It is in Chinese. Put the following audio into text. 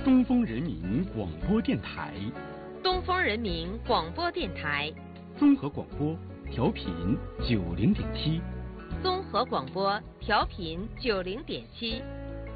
东风人民广播电台， 东风人民广播电台， 综合广播，调频90.7， 综合广播调频90.7。